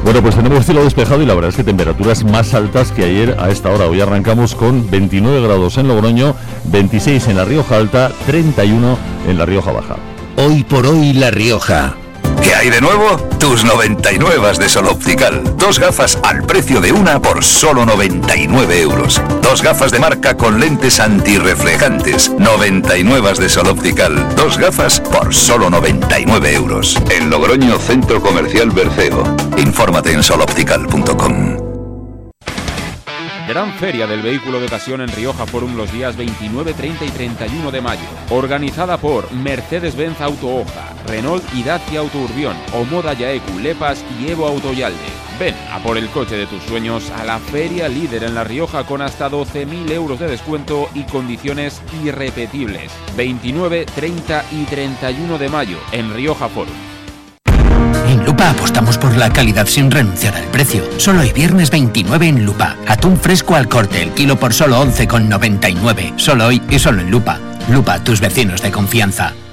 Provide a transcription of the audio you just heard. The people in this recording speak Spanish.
Bueno, pues tenemos cielo despejado y la verdad es que temperaturas más altas que ayer a esta hora. Hoy arrancamos con 29 grados en Logroño, 26 en La Rioja Alta, 31 en La Rioja Baja. Hoy por hoy La Rioja. ¿Qué hay de nuevo? Tus 99 de Sol Optical. 2 gafas al precio de una por solo 99 euros. 2 gafas de marca con lentes antirreflejantes. 99 de Sol Optical. 2 gafas por solo 99 euros. En Logroño, Centro Comercial Berceo. Infórmate en soloptical.com. Gran Feria del Vehículo de Ocasión en Rioja Forum los días 29, 30 y 31 de mayo. Organizada por Mercedes-Benz Auto Oja, Renault y Dacia Auto Urbión, Omoda Yaeku, Lepas y Evo Autoyalde. Ven a por el coche de tus sueños a la feria líder en La Rioja con hasta 12.000 euros de descuento y condiciones irrepetibles. 29, 30 y 31 de mayo en Rioja Forum. En Lupa apostamos por la calidad sin renunciar al precio. Solo hoy viernes 29 en Lupa. Atún fresco al corte, el kilo por solo 11,99. Solo hoy y solo en Lupa. Lupa, tus vecinos de confianza.